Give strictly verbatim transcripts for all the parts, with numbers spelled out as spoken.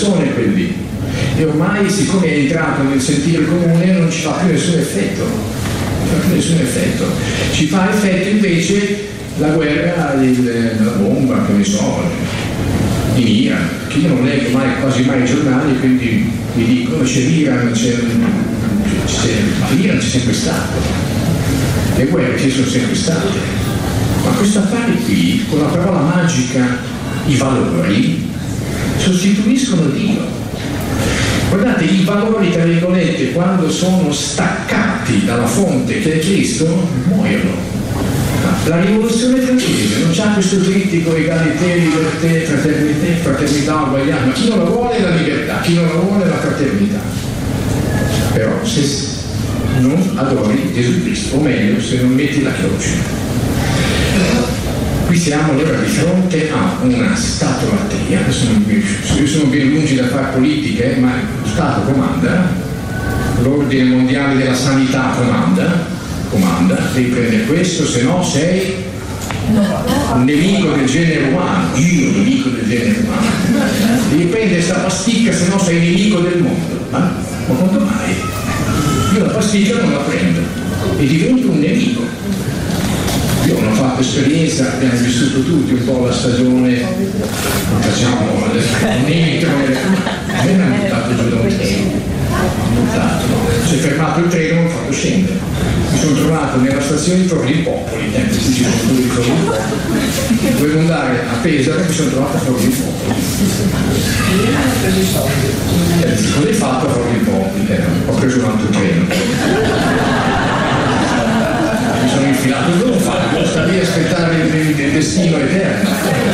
persone quel lì, e ormai siccome è entrato nel sentire comune non ci fa più nessun effetto, non ci fa più nessun effetto, ci fa effetto invece la guerra della bomba, che ne so, in Iran, che io non leggo mai, quasi mai i giornali, quindi mi dicono c'è l'Iran, c'è, c'è, ma l'Iran c'è sempre stato, le guerre ci sono sempre state, ma questo affare qui, con la parola magica, i valori, sostituiscono Dio. Guardate, i valori, tra virgolette, quando sono staccati dalla fonte che è Cristo, muoiono. La rivoluzione francese non c'ha questo trittico egalité, liberté, fraternité, fraternità, uguaglianza, ma chi non la vuole è la libertà, chi non la vuole è la fraternità. Però se non adori Gesù Cristo, o meglio, se non metti la croce. Qui siamo allora di fronte a una statuaria, io sono ben lungi da fare politiche, ma lo Stato comanda, l'ordine mondiale della sanità comanda, comanda, devi prendere questo, se no sei un nemico del genere umano, io nemico del genere umano, devi prendere questa pasticca, se no sei nemico del mondo, ma, ma quando mai? Io la pasticca non la prendo e divento un nemico. Io non ho fatto esperienza, abbiamo vissuto tutti un po' la stagione, non facciamo un nemico, a me mi hanno buttato giù da un treno, buttato, si è fermato il treno, mi ho fatto scendere, mi sono trovato nella stazione di Forlì-Popoli, tempo in cui ci sono due di Forlì-Popoli, dovevo andare a Pesaro e mi sono trovato a Forlì-Popoli. Eh, cosa hai fatto a Forlì-Popoli? Eh, ho preso un altro treno. Mi sono infilato, cosa devo fare? Devo stare lì a aspettare il, il destino eterno.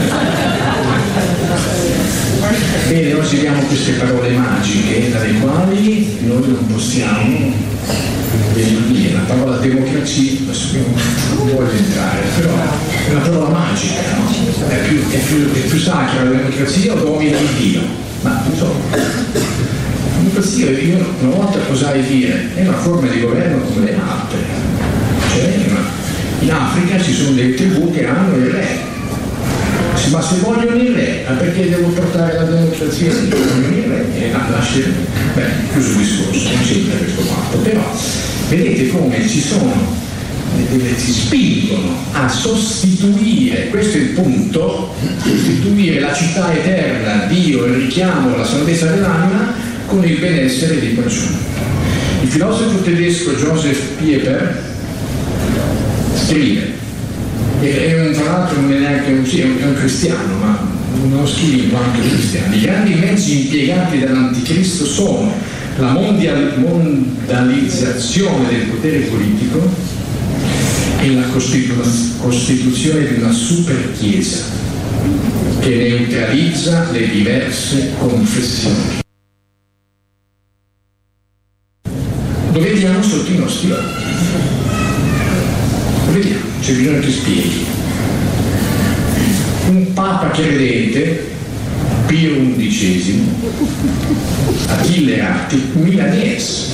Bene, oggi abbiamo queste parole magiche dalle quali noi non possiamo dire. La parola democrazia, non voglio entrare, però è una parola magica, no? È più, è più, è più sacra la democrazia o domina di Dio? Ma non so. La democrazia, io una volta osai dire, è una forma di governo come le altre. In Africa ci sono delle tribù che hanno il re, ma se vogliono il re, perché devo portare la democrazia? Se vogliono il re e lasciare, beh, chiuso il discorso, non c'entra questo fatto, però vedete come ci sono, ci spingono a sostituire, questo è il punto, sostituire la città eterna, Dio, il richiamo, la salvezza dell'anima con il benessere dei fanciulli. Il filosofo tedesco Joseph Pieper scrive, e tra l'altro non è neanche un, sì, è un cristiano, ma non scrive anche cristiano. I grandi mezzi impiegati dall'anticristo sono la mondial, mondializzazione del potere politico e la costitu- costituzione di una super chiesa che neutralizza le diverse confessioni. Lo vediamo sotto i nostri occhi. Vediamo, c'è bisogno che spieghi. Un papa credente, Pio undicesimo, Achille Ratti, milanese,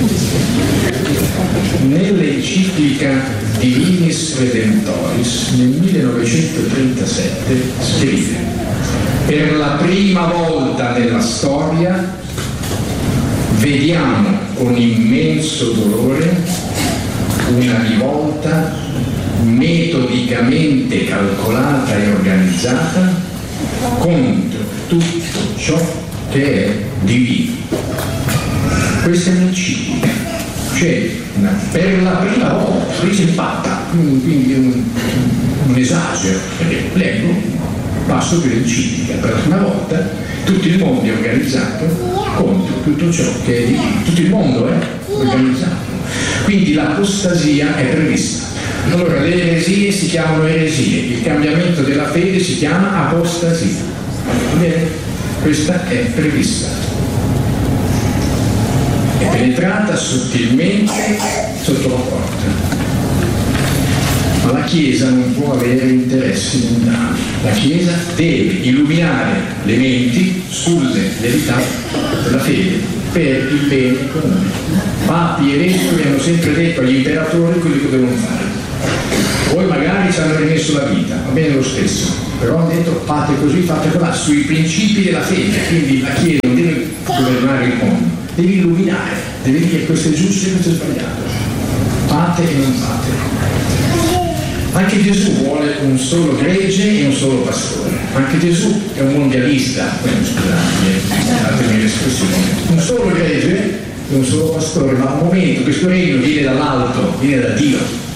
nell'enciclica Divinis Redemptoris nel millenovecentotrentasette scrive: per la prima volta nella storia vediamo con immenso dolore una rivolta metodicamente calcolata e organizzata contro tutto ciò che è divino. Questa è un'enciclica, cioè una, per la prima volta, presa in patta, quindi un, un esagero, perché leggo, passo per l'enciclica, per la prima volta tutto il mondo è organizzato contro tutto ciò che è divino, tutto il mondo è organizzato. Quindi l'apostasia è prevista. Allora le eresie si chiamano eresie, il cambiamento della fede si chiama apostasia. Bene? Questa è prevista. È penetrata sottilmente sotto la porta. Ma la Chiesa non può avere interessi mondani. La Chiesa deve illuminare le menti sulle verità della fede per il bene comune. Papi e vescovi hanno sempre detto agli imperatori quello che devono fare. Poi magari ci hanno rimesso la vita, va bene lo stesso, però hanno detto fate così, fate così, sui principi della fede. Quindi la Chiesa non devi illuminare, devi dire questo è giusto e questo è sbagliato, fate e non fate. Anche Gesù vuole un solo gregge e un solo pastore. Anche Gesù è un mondialista, scusate, datemi l'espressione, un solo gregge e un solo pastore, ma a un momento questo regno viene dall'alto, viene da Dio.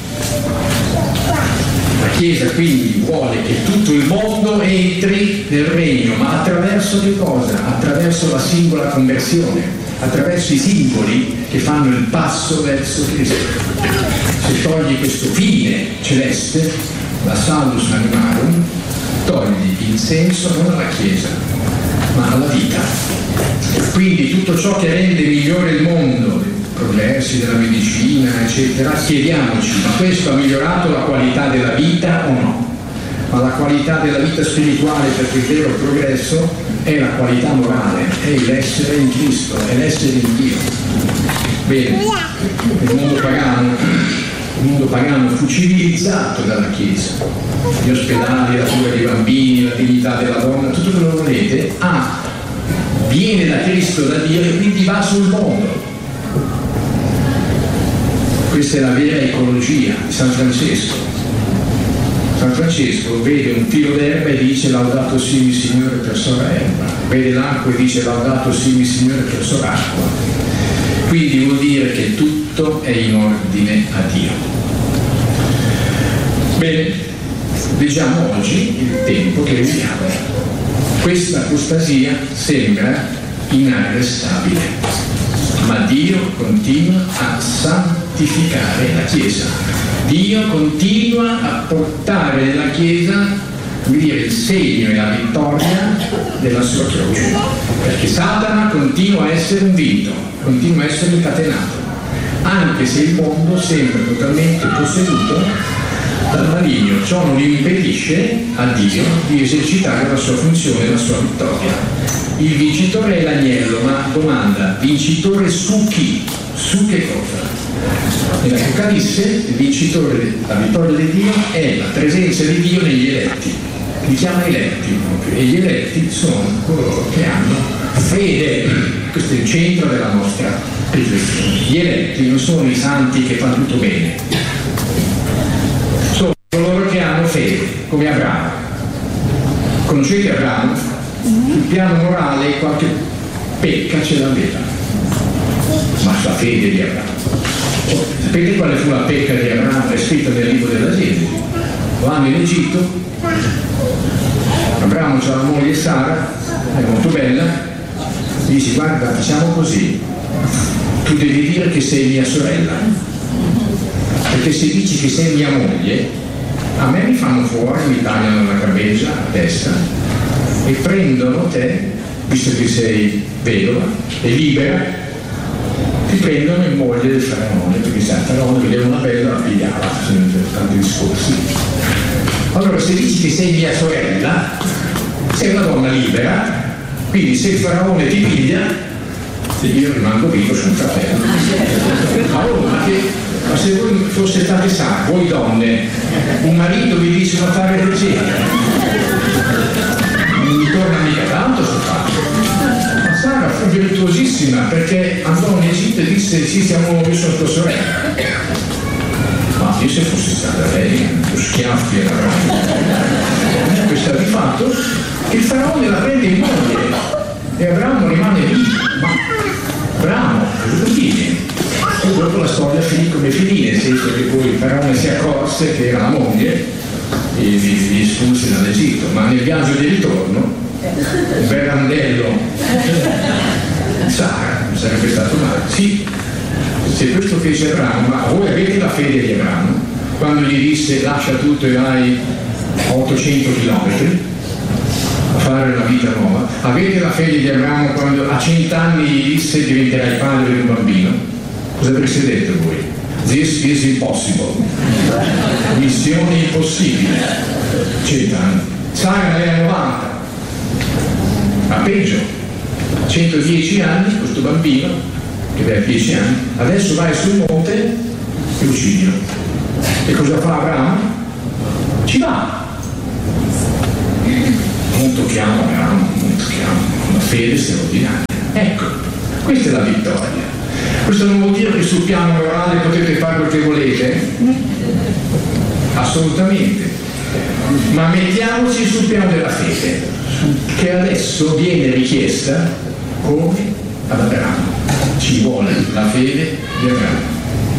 La Chiesa quindi vuole che tutto il mondo entri nel regno, ma attraverso che cosa? Attraverso la singola conversione, attraverso i singoli che fanno il passo verso Cristo. Se togli questo fine celeste, la salus animarum, togli il senso non alla Chiesa, ma alla vita. Quindi tutto ciò che rende migliore il mondo, i progressi della medicina, eccetera, chiediamoci, ma questo ha migliorato la qualità della vita o no? Ma la qualità della vita spirituale, perché il vero progresso è la qualità morale, è l'essere in Cristo, è l'essere in Dio. Bene, il mondo pagano Il mondo pagano fu civilizzato dalla Chiesa, gli ospedali, la cura dei bambini, la dignità della donna, tutto quello che volete, ah, viene da Cristo, da Dio, e quindi va sul mondo. Questa è la vera ecologia di San Francesco. San Francesco vede un filo d'erba e dice laudato sia il Signore presso l'erba, vede l'acqua e dice laudato sia il Signore presso l'acqua. Quindi vuol dire che tutto è in ordine a Dio. Bene, leggiamo oggi il tempo che viviamo. Questa apostasia sembra inarrestabile, ma Dio continua a santificare la Chiesa. Dio continua a portare nella Chiesa, come dire, il segno e la vittoria della sua croce, perché Satana continua a essere convinto, continua a essere incatenato, anche se il mondo sembra totalmente posseduto dal maligno. Ciò non impedisce a Dio di esercitare la sua funzione, la sua vittoria. Il vincitore è l'agnello, ma domanda, vincitore su chi? Su che cosa? Nell'Apocalisse il vincitore, la vittoria di Dio è la presenza di Dio negli eletti. Li chiama eletti proprio, e gli eletti sono coloro che hanno fede. Questo è il centro della nostra riflessione. Gli eletti non sono i santi che fanno tutto bene, sono coloro che hanno fede, come Abramo. Conoscete Abramo? Sul piano morale qualche pecca ce l'aveva, ma la fede di Abramo. Sapete quale fu la pecca di Abramo? È scritta nel libro della Genesi. Vanno in Egitto, Abramo c'ha la moglie Sara, è molto bella, gli dice guarda facciamo così, tu devi dire che sei mia sorella, perché se dici che sei mia moglie a me mi fanno fuori, mi tagliano la cabeza, la testa e prendono te, visto che sei vedova e libera, ti prendono in moglie del faraone, perché sai, il faraone vedeva una bella, la pigliava, sono tanti discorsi. Allora se dici che sei mia sorella, sei una donna libera, quindi se il faraone ti piglia, se io rimango vivo sono un fratello. Allora, ma, che, ma se voi foste state sane, voi donne, un marito vi dice un affare del genere, non mi torna mica tanto sto fatto. Ma Sara fu virtuosissima perché andò in Egitto e disse sì siamo io sono tua sorella. Ma io se fossi stata lei, lo schiaffi e la roba. Questo di fatto che il faraone la prende in moglie e Abramo rimane vivo, ma bravo, continui. E dopo la storia finì come finì, nel senso che poi il faraone si accorse che era la moglie e li, li espulse dall'Egitto, ma nel viaggio di ritorno un bel randello Sara, non sarebbe stato male. Sì, se questo fece Abramo, ma voi avete la fede di Abramo quando gli disse lascia tutto e vai ottocento chilometri a fare una vita nuova? Avete la fede di Abramo quando a cent'anni gli disse diventerai padre di un bambino? Cosa avreste detto voi? This is impossible, missione impossibile. Cent'anni. Sara ne ha novanta, ma peggio, centodieci anni questo bambino che aveva dieci anni, adesso vai sul monte e uccidio. E cosa fa Abramo? Ci va. Non tocchiamo Abramo, non tocchiamo, una fede straordinaria. Ecco, Questa è la vittoria. Questo non vuol dire che sul piano morale potete fare quel che volete, assolutamente, ma mettiamoci sul piano della fede, che adesso viene richiesta come ad Abramo. Ci vuole la fede di Abramo.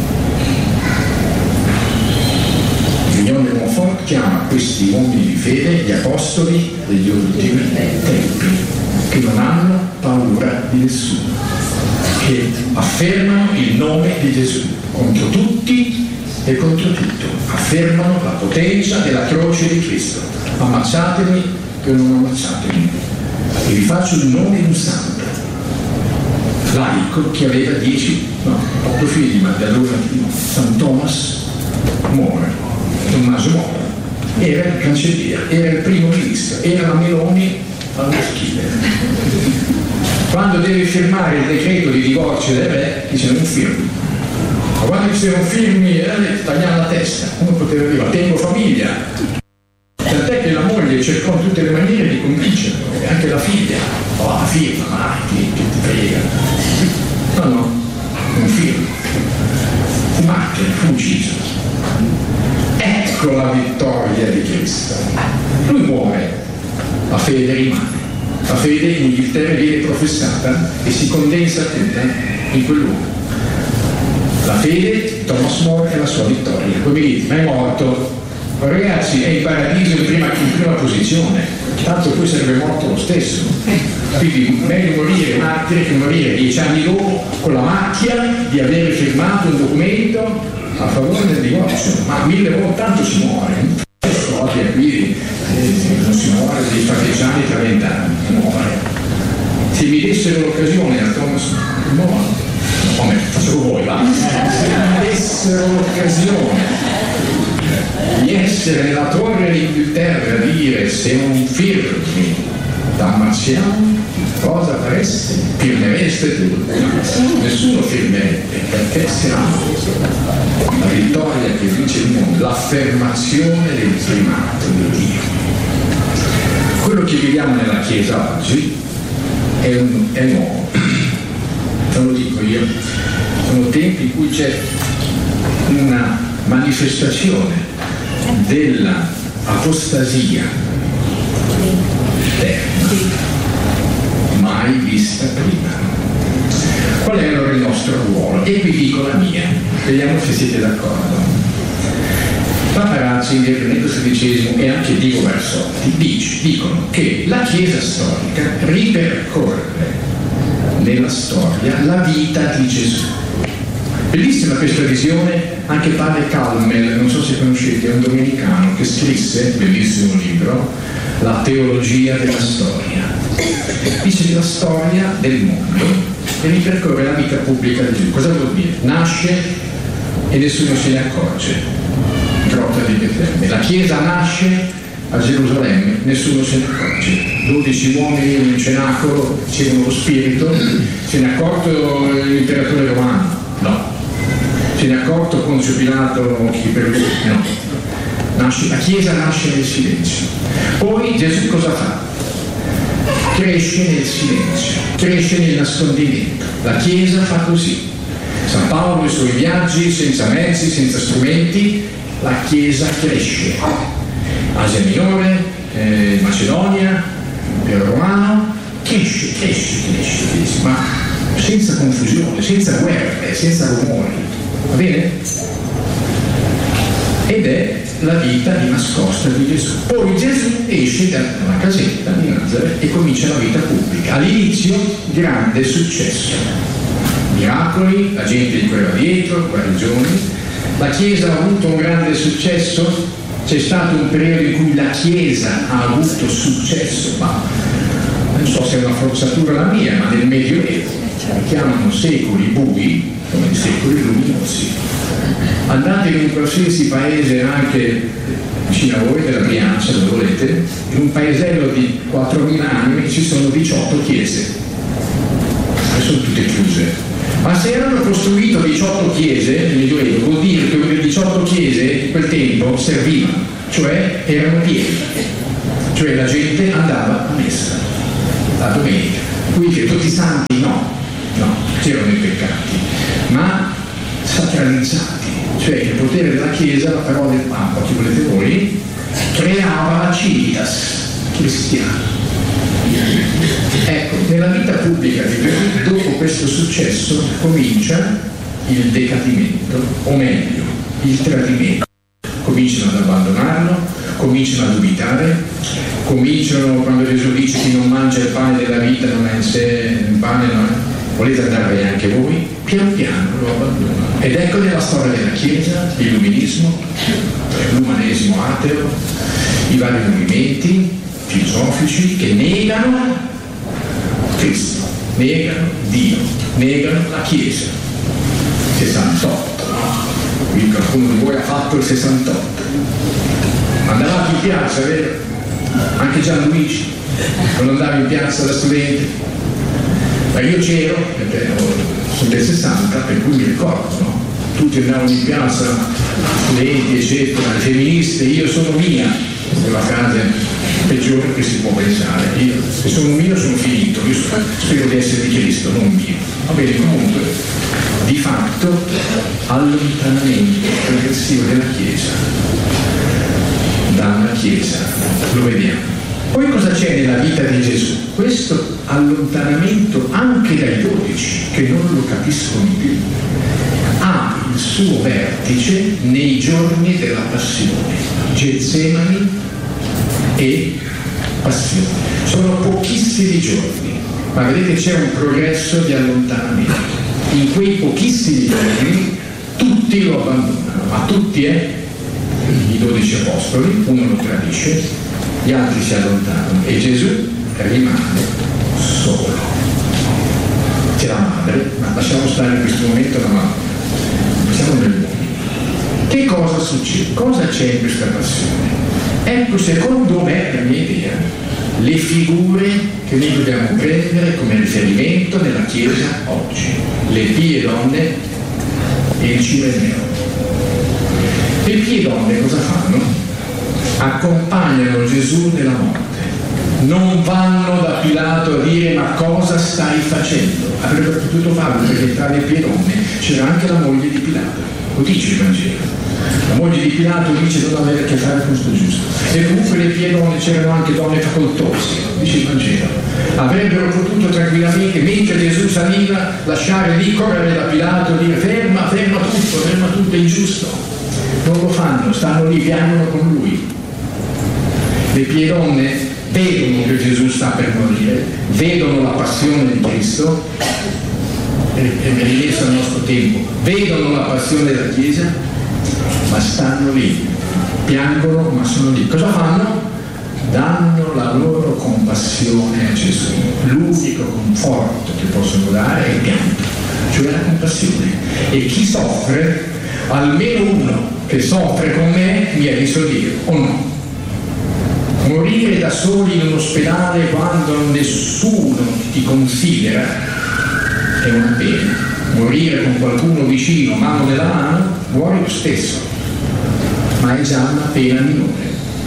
L'Unione di Montfort chiama questi uomini di fede gli apostoli degli ultimi tempi, che non hanno paura di nessuno, che affermano il nome di Gesù contro tutti e contro tutto, affermano la potenza della croce di Cristo. Ammazzatemi che non ammazzatemi, e vi faccio il nome di un santo laico che aveva dieci, no, otto figli, ma da allora San Thomas muore, Tommaso muore, era il cancelliere, era il primo ministro, era la Meloni allo stile. Quando deve firmare il decreto di divorzio del re, dice non firmi. Ma quando se non firmi, eh, tagliamo la testa. Come poteva dire? Tengo famiglia. Tant'è che la moglie cercò in tutte le maniere di convincerlo, e anche la figlia. Oh, la firma, ma chi ti frega? No, no, non firma. Fu martire, fu ucciso. Ecco la vittoria di Cristo. Lui muore, la fede rimane. La fede in Inghilterra viene professata e si condensa tutta in quell'uomo. La fede, Thomas More, è la sua vittoria. Poi mi dite, ma è morto. Ma ragazzi, è in paradiso in prima, in prima posizione, tanto poi sarebbe morto lo stesso. Quindi meglio morire martire che morire dieci anni dopo con la macchia di aver firmato un documento a favore del divorzio. Ma mille volte tanto si muore. Oggi qui eh, non si muore dei partigiani tra vent'anni, muore. Se mi dessero l'occasione a Thomas More, come faccio voi, va? Se mi dessero l'occasione di essere nella torre d'Inghilterra a dire se non firmi t'ammazziamo, cosa fareste? Firmereste tu? Nessuno firmerebbe, perché sarà la vittoria che vince il mondo, l'affermazione del primato di Dio. Quello che viviamo nella Chiesa oggi è, un, è nuovo, non lo dico io, sono tempi in cui c'è una manifestazione della apostasia eterna mai vista prima. Qual è allora il nostro ruolo? E vi dico la mia, vediamo se siete d'accordo. Papa Ratzinger nel sedicesimo e anche Diego Barsotti dice, dicono che la Chiesa storica ripercorre nella storia la vita di Gesù. Bellissima questa visione, anche padre Calmel, non so se conoscete, è un domenicano che scrisse, bellissimo libro, La teologia della storia. Dice che la storia del mondo ripercorre la vita pubblica di Gesù. Cosa vuol dire? Nasce e nessuno se ne accorge. Grotta di Betlemme. La Chiesa nasce a Gerusalemme, nessuno se ne accorge. dodici uomini in un cenacolo ricevono lo spirito, se ne è accorto l'imperatore romano? No. Se ne è accorto Ponzio Pilato, chi per lui? No. Nasce, la Chiesa nasce nel silenzio. Poi Gesù cosa fa? Cresce nel silenzio, cresce nel nascondimento. La Chiesa fa così. San Paolo i suoi viaggi senza mezzi, senza strumenti, la Chiesa cresce. Asia Minore, eh, Macedonia, Impero Romano, cresce, cresce, cresce, cresce, ma senza confusione, senza guerre, senza rumori. Va bene? Ed è la vita di nascosta di Gesù. Poi Gesù esce dalla casetta di Nazareth e comincia la vita pubblica. All'inizio grande successo, miracoli, la gente gli correva dietro, guarigioni. La Chiesa ha avuto un grande successo. C'è stato un periodo in cui la Chiesa ha avuto successo, ma non so se è una forzatura la mia, ma nel Medioevo li chiamano secoli bui come secoli luminosi. Andate in un qualsiasi paese, anche vicino a voi, della Brianza, dove volete, in un paesello di quattromila anime ci sono diciotto chiese, e sono tutte chiuse. Ma se erano costruite diciotto chiese nel Medioevo, vuol dire che quelle diciotto chiese in quel tempo servivano, cioè erano piene, cioè la gente andava a messa la domenica. Quindi tutti i santi no, no. c'erano i peccati, ma sacralizzati, cioè il potere della Chiesa, la parola del Papa, chi volete voi, creava la civitas cristiana. Ecco, nella vita pubblica di Gesù, dopo questo successo, comincia il decadimento, o meglio, il tradimento. Cominciano ad abbandonarlo, cominciano a dubitare, cominciano, quando Gesù dice chi non mangia il pane della vita non ha in sé il pane, no? Volete andarvene anche voi? Pian piano lo abbandonano. Ed ecco nella storia della Chiesa l'illuminismo, l'umanesimo ateo, i vari movimenti filosofici che negano Cristo, negano Dio, negano la Chiesa. sessantotto, no? Qui qualcuno di voi ha fatto il sessantotto. Andavate in piazza, vero? Anche Gianluigi, non andava in piazza da studente. Ma io c'ero, perché sono del sessanta, per cui mi ricordo, no? Tutti andavano in piazza, studenti, eccetera, femministe, io sono mia. Questa è la frase peggiore che si può pensare. Io, se sono mio, sono finito. Io spero di essere di Cristo, non mio. Va bene, comunque, di fatto, allontanamento progressivo della Chiesa dalla Chiesa, lo vediamo. Poi cosa c'è nella vita di Gesù? Questo allontanamento anche dai dodici, che non lo capiscono più, ha il suo vertice nei giorni della passione, Getsemani e passione. Sono pochissimi giorni, ma vedete c'è un progresso di allontanamento. In quei pochissimi giorni tutti lo abbandonano, ma tutti, eh? I dodici apostoli, uno lo tradisce, gli altri si allontanano e Gesù rimane solo. C'è la madre, ma lasciamo stare in questo momento la madre. Siamo nel mondo. Che cosa succede? Cosa c'è in questa passione? Ecco, secondo me, la mia idea, le figure che noi dobbiamo prendere come riferimento nella Chiesa oggi. Le pie donne e il Cireneo. Le pie donne cosa fanno? Accompagnano Gesù nella morte. Non vanno da Pilato a dire ma cosa stai facendo? Avrebbero potuto farlo perché tra le pie donne c'era anche la moglie di Pilato. Lo dice il Vangelo. La moglie di Pilato dice non avere a che fare con questo giusto. E comunque le pie donne c'erano anche donne facoltose, dice il Vangelo. Avrebbero potuto tranquillamente, mentre Gesù saliva, lasciare lì, correre da Pilato e dire ferma, ferma tutto, ferma tutto, è ingiusto. Non lo fanno, stanno lì, piangono con lui. Le pie donne vedono che Gesù sta per morire, vedono la passione di Cristo, e mi rimesso al nostro tempo, vedono la passione della Chiesa, ma stanno lì, piangono ma sono lì. Cosa fanno? Danno la loro compassione a Gesù. L'unico conforto che possono dare è il pianto, cioè la compassione. E chi soffre, almeno uno che soffre con me, mi ha visto dire, o no? Morire da soli in un ospedale quando nessuno ti considera è una pena. Morire con qualcuno vicino, mano nella mano, muori lo stesso, ma è già una pena minore.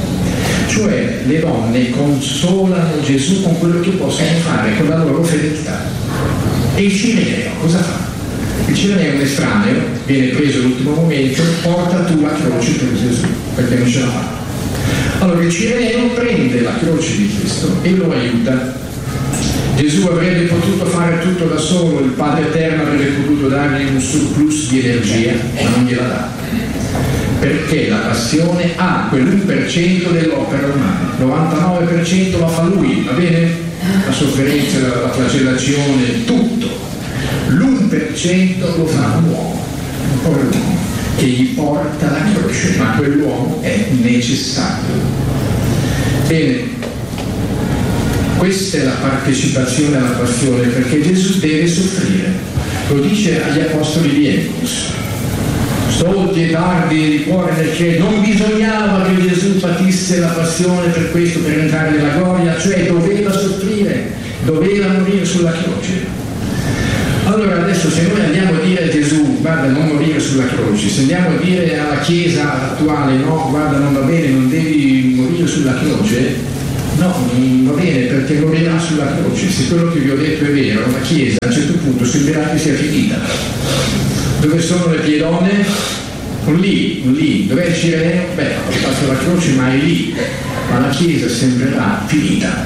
Cioè le donne consolano Gesù con quello che possono fare, con la loro fedeltà. E il Cireneo cosa fa? Il Cireneo è un estraneo, viene preso all'ultimo momento, porta tu la croce per Gesù, perché non ce la fa. Allora il Cireneo prende la croce di Cristo e lo aiuta. Gesù avrebbe potuto fare tutto da solo, il Padre Eterno avrebbe potuto dargli un surplus di energia, ma non gliela dà. Perché la passione ha quell'uno per cento dell'opera umana, il novantanove per cento la fa lui, va bene? La sofferenza, la, la flagellazione, tutto. L'uno per cento lo fa l'uomo, un povero uomo, che gli porta la croce, ma quell'uomo è necessario. Bene, questa è la partecipazione alla passione, perché Gesù deve soffrire. Lo dice agli apostoli di Emmaus. Stolti e tardi di cuore nel cielo, non bisognava che Gesù patisse la passione per questo, per entrare nella gloria, cioè doveva soffrire, doveva morire sulla croce. Allora adesso se noi andiamo a dire a Gesù guarda non morire sulla croce, se andiamo a dire alla Chiesa attuale no, guarda non va bene, non devi morire sulla croce, no, non va bene perché morirà sulla croce. Se quello che vi ho detto è vero, la Chiesa a un certo punto punto sembrerà che sia finita. Dove sono le piedonne? Non lì, non lì. Dov'è il Cireneo? Beh, ho fatto la croce, ma è lì. Ma la Chiesa sembrerà finita.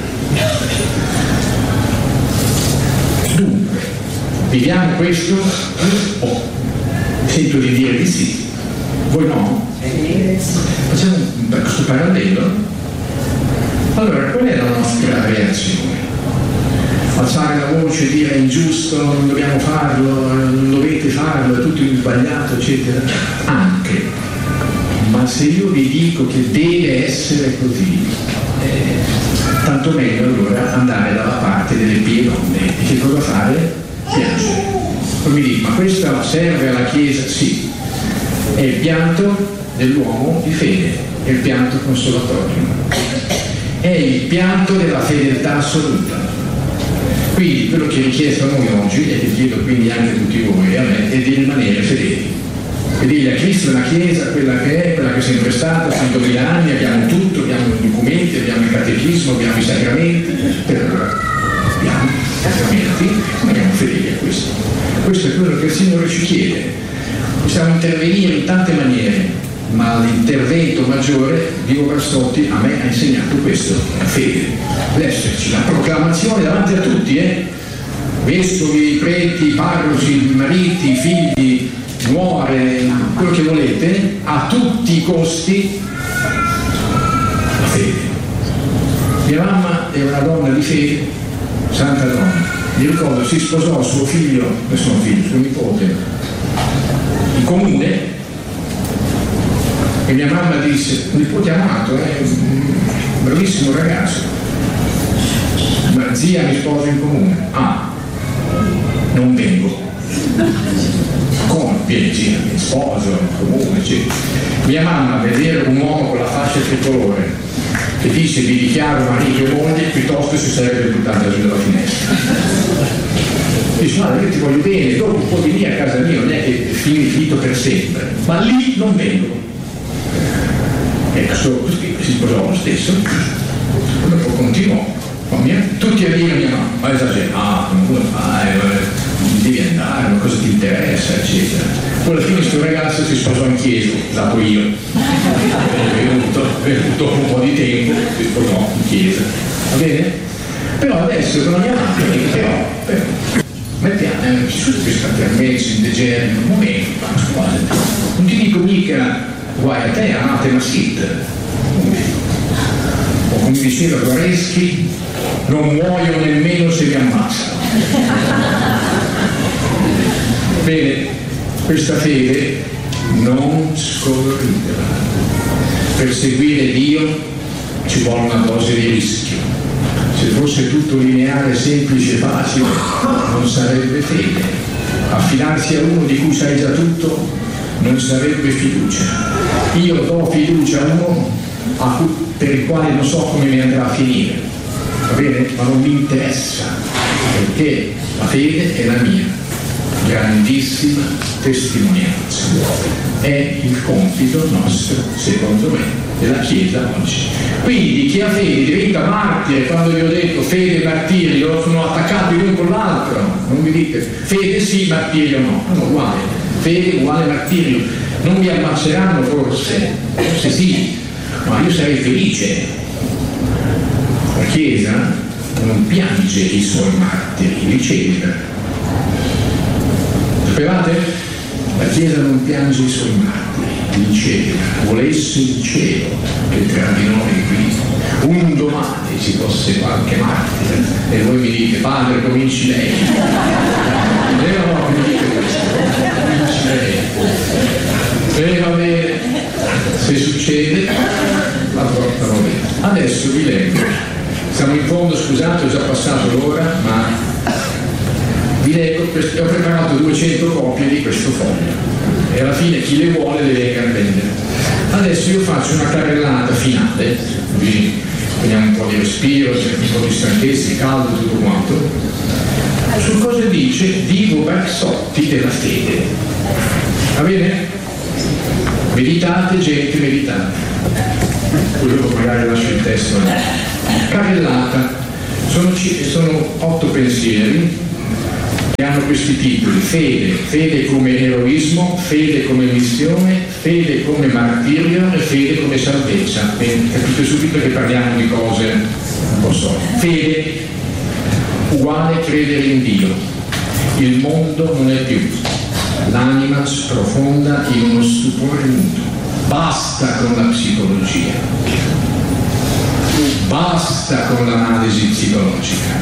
Dunque, viviamo questo? Oh, sento di dire di sì. Voi no? Facciamo questo parallelo. Allora, qual è la nostra reazione? Alzare la voce e dire è ingiusto, non dobbiamo farlo, non dovete farlo, è tutto sbagliato, eccetera. Anche. Ma se io vi dico che deve essere così, eh, tanto meglio allora andare dalla parte delle piedonne. E che cosa fare? Piangere. Poi mi dico, ma questo serve alla Chiesa? Sì. È il pianto dell'uomo di fede, è il pianto consolatorio. È il pianto della fedeltà assoluta. Quindi quello che è richiesto a noi oggi, e che chiedo quindi anche a tutti voi e a me, è di rimanere fedeli. E dire a Cristo la Chiesa, quella che è, quella che è sempre stata, centomila anni, abbiamo tutto, abbiamo i documenti, abbiamo il catechismo, abbiamo i sacramenti, per abbiamo i sacramenti, siamo fedeli a questo. Questo è quello che il Signore ci chiede. Possiamo intervenire in tante maniere, ma l'intervento maggiore, Dio Barsotti a me ha insegnato questo, la fede, l'esserci, la proclamazione davanti a tutti, eh? vescovi, preti, parroci, mariti, figli, nuore, quello che volete, a tutti i costi, la fede. Mia mamma è una donna di fede, santa donna. Mi ricordo, si sposò suo figlio, non sono figlio, suo nipote, in comune. E mia mamma disse, un nipote amato, è un bravissimo ragazzo, ma zia mi sposa in comune. Ah, non vengo. Come? Vieni zia, mi sposo in comune, eccetera. Mia mamma, vedere un uomo con la fascia tricolore che dice vi dichiaro marito e moglie, piuttosto si sarebbe buttata giù dalla finestra. Dice, guarda, io ti voglio bene, dopo puoi venire a casa mia, non è che fini finito per sempre, ma lì non vengo. Ecco, si sposò lo stesso, dopo continuò, tutti a dire a mia mamma, ma esagerato, non lo fai, devi andare, ma cosa ti interessa, eccetera. Poi alla fine questo ragazzo si sposò in chiesa, dopo io, è venuto, dopo un po' di tempo, si sposò in chiesa, va bene? Però adesso con la mia mamma, però, però, mettiamo, eh, ci sono questa permessi, degeneri, un momento, ma scusa, non ti dico mica guai a te, anatema sit, o come diceva Guareschi, non muoio nemmeno se mi ammazzano. Bene, questa fede non scorridere. Per seguire Dio ci vuole una dose di rischio. Se fosse tutto lineare, semplice e facile, non sarebbe fede. Affidarsi a uno di cui sai già tutto non sarebbe fiducia. Io do fiducia a uno a cui, per il quale non so come mi andrà a finire, va bene? Ma non mi interessa, perché la fede è la mia grandissima testimonianza. È il compito nostro, secondo me, della Chiesa oggi. Quindi chi ha fede diventa martire. Quando vi ho detto fede e martirio sono attaccati l'uno con l'altro, non mi dite fede sì, martirio no, non uguale. Fede uguale martirio. Non mi ammazzeranno forse, forse sì, ma io sarei felice. La Chiesa non piange i suoi martiri, li celebra. Sapevate? La Chiesa non piange i suoi martiri, li celebra. Volesse il cielo che tra di noi qui un domani ci fosse qualche martire e voi mi dite padre cominci lei. E no, mi dite questo, cominci lei. E va bene, se succede la portano via. Adesso vi leggo, siamo in fondo, scusate, ho già passato l'ora, ma vi leggo, ho preparato duecento copie di questo foglio e alla fine chi le vuole le venga a prendere. Adesso io faccio una carrellata finale, così prendiamo un po' di respiro, c'è un po' di stanchezza, di caldo, tutto quanto, su cosa dice Vivo Barsotti della fede. Va bene? Meditate, gente, meditate. Poi dopo magari lascio il testo. Carrellata. Sono, sono otto pensieri che hanno questi titoli: fede, fede come eroismo, fede come missione, fede come martirio e fede come salvezza. E capite subito che parliamo di cose un po' solide. Fede uguale credere in Dio. Il mondo non è più. L'anima sprofonda in uno stupore muto. Basta con la psicologia. Basta con l'analisi psicologica.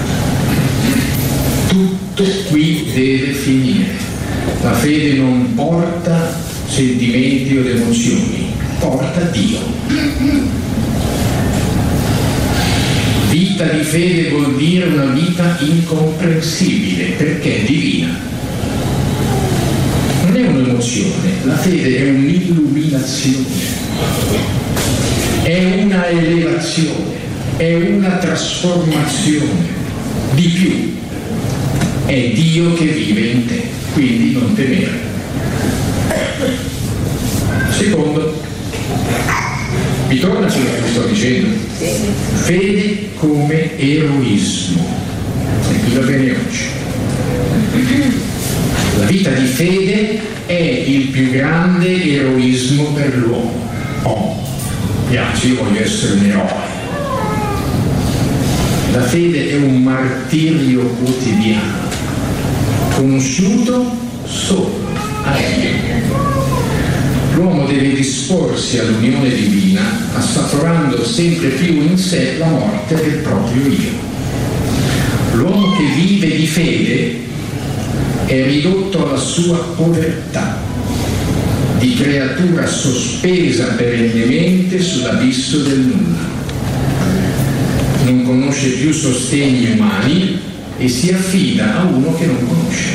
Tutto qui deve finire. La fede non porta sentimenti o emozioni, porta Dio. Vita di fede vuol dire una vita incomprensibile, perché è divina. Non è un'emozione, la fede è un'illuminazione, è una elevazione, è una trasformazione. Di più, è Dio che vive in te, quindi non temere. Secondo, vi torna quello che vi sto dicendo? Fede come eroismo. E qui va bene oggi. La vita di fede è il più grande eroismo per l'uomo. Oh, piace, io voglio essere un eroe. La fede è un martirio quotidiano, conosciuto solo a Dio. L'uomo deve disporsi all'unione divina, assaporando sempre più in sé la morte del proprio io. L'uomo che vive di fede è ridotto alla sua povertà, di creatura sospesa perennemente sull'abisso del nulla. Non conosce più sostegni umani e si affida a uno che non conosce,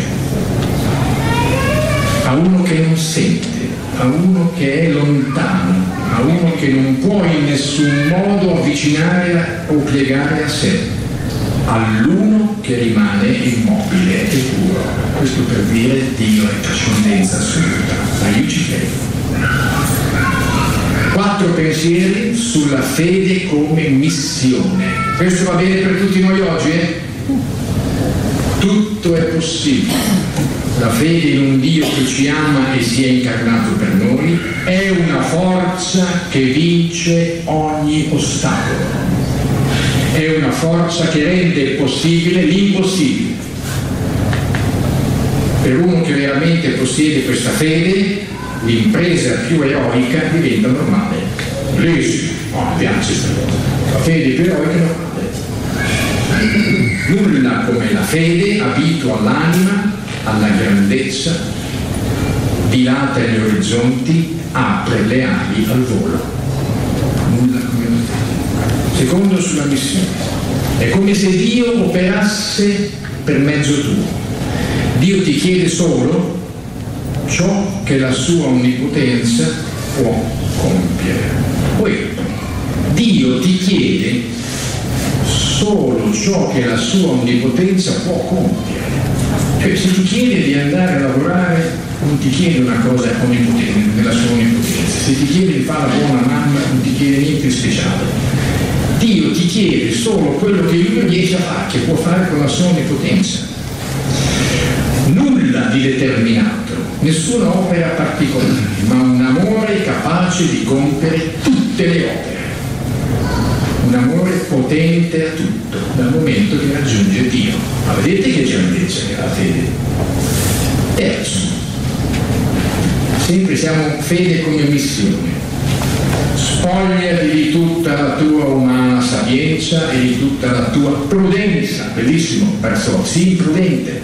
a uno che non sente, a uno che è lontano, a uno che non può in nessun modo avvicinare o piegare a sé, all'uno che rimane immobile e puro. Questo per dire Dio è trascendenza assoluta, ma io ci credo. Quattro pensieri sulla fede come missione. Questo va bene per tutti noi oggi? Eh? Tutto è possibile. La fede in un Dio che ci ama e si è incarnato per noi è una forza che vince ogni ostacolo. È una forza che rende possibile l'impossibile. Per uno che veramente possiede questa fede, l'impresa più eroica diventa normale. L'esito, oh, mi piace questa cosa. La fede più eroica è normale. Nulla come la fede abitua l'anima alla grandezza, dilata gli orizzonti, apre le ali al volo. Nulla come la fede. Secondo, sulla missione. È come se Dio operasse per mezzo tuo. Dio ti chiede solo ciò che la sua onnipotenza può compiere. Poi Dio ti chiede solo ciò che la sua onnipotenza può compiere. Cioè, se ti chiede di andare a lavorare, non ti chiede una cosa onnipotente, nella sua onnipotenza. Se ti chiede di fare la buona mamma, non ti chiede niente di speciale. Dio ti chiede solo quello che lui riesce a fare, che può fare con la sua onnipotenza. Nulla di determinato, nessuna opera particolare, ma un amore capace di compiere tutte le opere. Un amore potente a tutto, dal momento che raggiunge Dio. Ma vedete che grandezza che ha la fede? Terzo, sempre siamo fede come missione. Spogliati di tutta la tua umana sapienza e di tutta la tua prudenza. Bellissimo, verso sii prudente.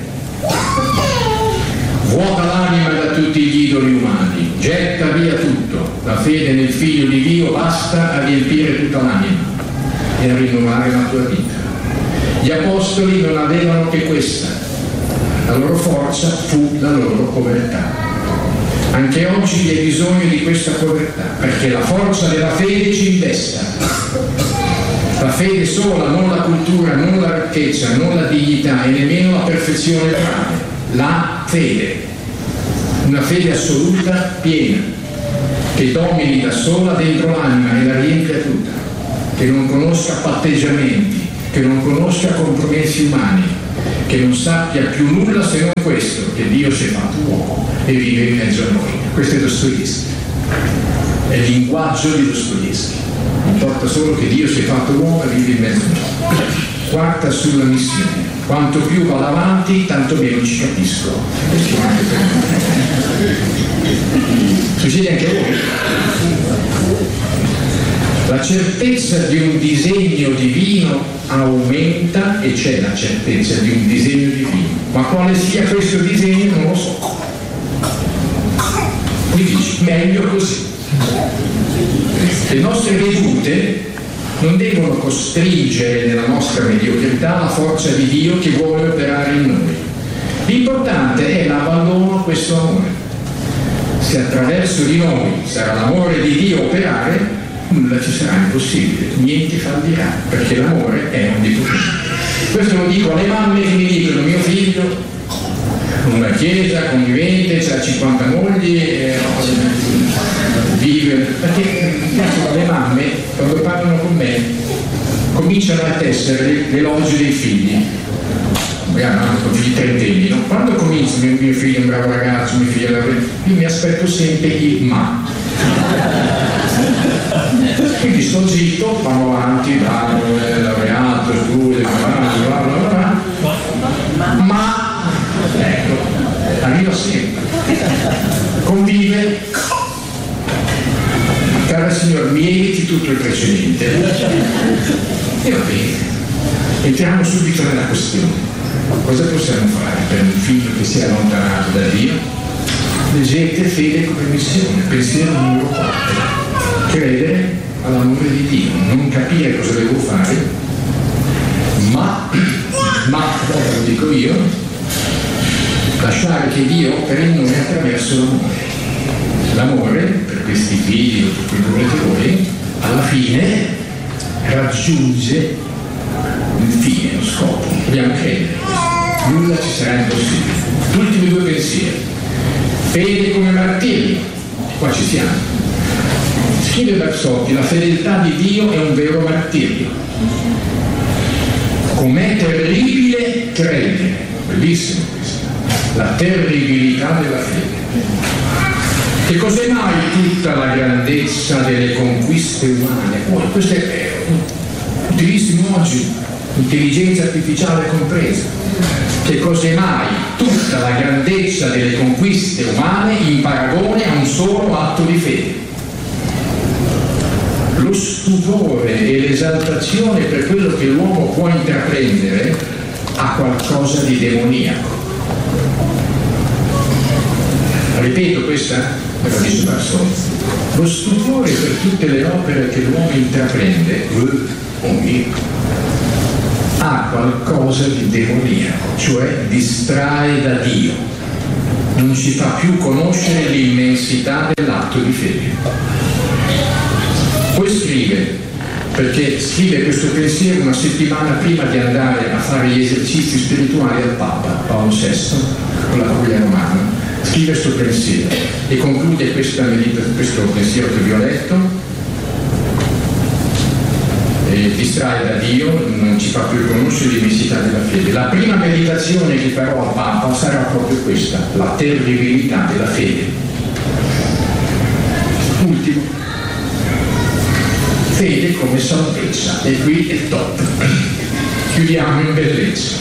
Vuota l'anima da tutti gli idoli umani, getta via tutto. La fede nel Figlio di Dio basta a riempire tutta l'anima e a rinnovare la tua vita. Gli apostoli non avevano che questa, la loro forza fu la loro povertà. Anche oggi vi è bisogno di questa povertà, perché la forza della fede ci investa. La fede sola, non la cultura, non la ricchezza, non la dignità e nemmeno la perfezione morale. La fede, una fede assoluta, piena, che domini da sola dentro l'anima e la riempia tutta, che non conosca patteggiamenti, che non conosca compromessi umani, che non sappia più nulla se non questo, che Dio si è fatto uomo e vive in mezzo a noi. Questo è Dostoevskij, è il linguaggio di Dostoevskij. Importa solo che Dio si è fatto uomo e vive in mezzo a noi. Quarta sulla missione: quanto più vado avanti, tanto meno ci capisco. Succede anche a voi? La certezza di un disegno divino aumenta e c'è la certezza di un disegno divino, ma quale sia questo disegno non lo so. Quindi meglio così. Le nostre vedute non devono costringere nella nostra mediocrità la forza di Dio che vuole operare in noi. L'importante è l'abbandono a questo amore. Se attraverso di noi sarà l'amore di Dio operare, nulla ci sarà impossibile, niente fallirà, perché l'amore è onnipotente. Questo lo dico alle mamme che mi dicono: mio figlio una chiesa convivente, c'ha cinquanta mogli, eh, vive, perché le mamme quando parlano con me cominciano a tessere l'elogio dei figli. Hanno figli trentenni, no? Quando comincia mio, mio figlio è un bravo ragazzo, mio figlio è io mi aspetto sempre il ma. Quindi sto zitto, vanno avanti, vanno, eh, laureato, studio, bla bla bla, ma ecco, arriva sempre, convive. Cara signora, mi eviti tutto il precedente. E va bene, entriamo subito nella questione. Cosa possiamo fare per un figlio che sia allontanato da Dio? Leggete Fede come missione, pensiero numero quattro. Credere all'amore di Dio, non capire cosa devo fare, ma, ma, lo dico io, lasciare che Dio operi in noi attraverso l'amore. L'amore, per questi figli o per quello che volete voi, alla fine raggiunge il fine, lo scopo. Dobbiamo credere, nulla ci sarà impossibile. Ultimi due pensieri. Fede come martirio, qua ci siamo. Scrive Barsotti: la fedeltà di Dio è un vero martirio. Com'è terribile credere, bellissimo questo, la terribilità della fede. Che cos'è mai tutta la grandezza delle conquiste umane? Oh, questo è utilissimo oggi, intelligenza artificiale compresa. Che cos'è mai tutta la grandezza delle conquiste umane in paragone a un solo atto di fede? Lo stupore e l'esaltazione per quello che l'uomo può intraprendere ha qualcosa di demoniaco. Ripeto questa, me lo dice Barsotti. Lo stupore per tutte le opere che l'uomo intraprende oh mio, ha qualcosa di demoniaco, cioè distrae da Dio, non ci fa più conoscere l'immensità dell'atto di fede. Poi scrive, perché scrive questo pensiero una settimana prima di andare a fare gli esercizi spirituali al Papa Paolo sesto con la curia romana, scrive questo pensiero e conclude questa, questo pensiero che vi ho letto. E distrae da Dio, non ci fa più conoscere l'immensità della fede. La prima meditazione che farò al Papa sarà proprio questa, la terribilità della fede. Ultimo, fede come salvezza, e qui è top. Chiudiamo in bellezza.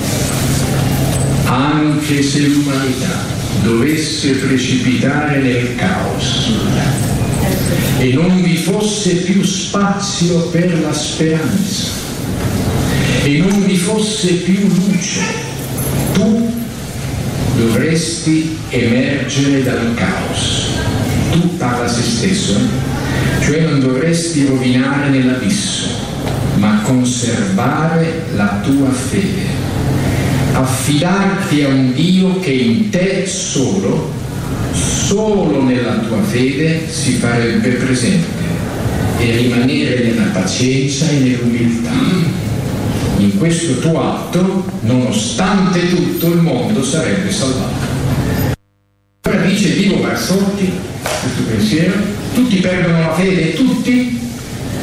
Anche se l'umanità dovesse precipitare nel caos e non vi fosse più spazio per la speranza e non vi fosse più luce, tu dovresti emergere dal caos. Tu parla a se stesso, eh? Cioè non dovresti rovinare nell'abisso, ma conservare la tua fede, affidarti a un Dio che in te solo, solo nella tua fede si farebbe presente e rimanere nella pazienza e nell'umiltà. In questo tuo atto, nonostante tutto, il mondo sarebbe salvato. Ora dice Vivo Barsotti, questo pensiero, tutti perdono la fede, tutti,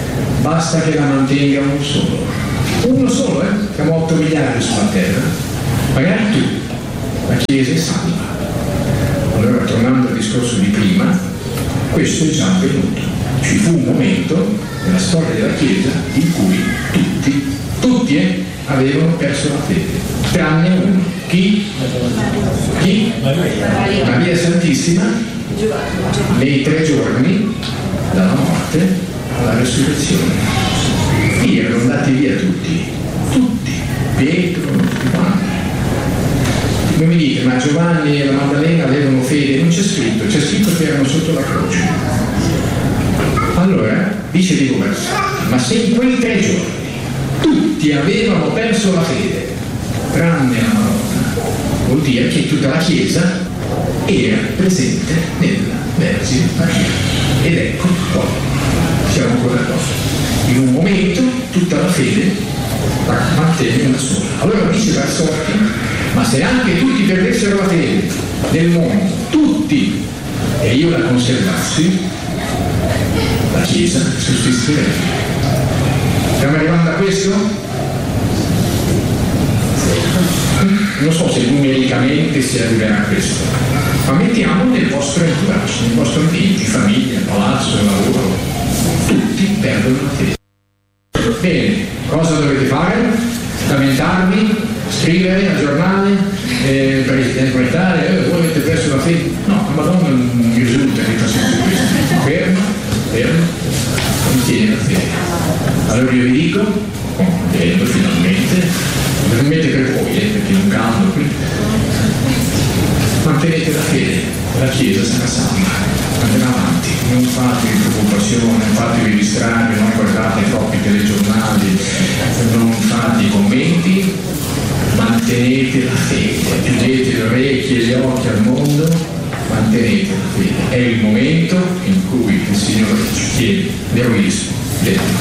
basta che la mantenga uno solo. Uno solo, eh? Siamo otto miliardi sulla terra. magari tu, la Chiesa è salva. Allora, tornando al discorso di prima, questo è già avvenuto. Ci fu un momento nella storia della Chiesa in cui tutti, tutti eh, avevano perso la fede, tranne uno. Chi? Chi? Maria Santissima, nei tre giorni dalla morte alla resurrezione. Lì erano andati via tutti, tutti, Pietro, tutti quanti. Voi mi dite, ma Giovanni e la Maddalena avevano fede? Non c'è scritto, c'è scritto che erano sotto la croce. Allora, dice di Versetti, ma se in quei tre giorni tutti avevano perso la fede, tranne la Madonna, vuol dire che tutta la Chiesa era presente nella Vergine Maria. Ed ecco qua, siamo ancora qua. In un momento tutta la fede la mantenne una sola. Allora dice Versetti, ma se anche tutti perdessero la fede nel mondo, tutti, e io la conservassi, la Chiesa sussisterebbe. Stiamo arrivando a questo? Non so se numericamente si arriverà a questo, ma mettiamo nel vostro entourage, nel vostro ambiente, famiglia, palazzo, lavoro, tutti perdono la fede. Bene, cosa dovete fare? Lamentarvi, scrivere al giornale, eh, interpretare, eh, voi avete perso la fede? No, la Madonna non mi risulta che facesse questo. Fermo, fermo, mantiene la fede. Allora io vi dico, vedendo finalmente, finalmente per voi, eh, perché non caldo qui, mantenete la fede, la Chiesa sarà salva. Andiamo avanti, non fatevi preoccupazione, non fatevi distrarre, non guardate troppi telegiornali, non fate i commenti, mantenete la fede, chiudete le orecchie e gli occhi al mondo, mantenete la fede. È il momento in cui il Signore ci chiede l'eroismo.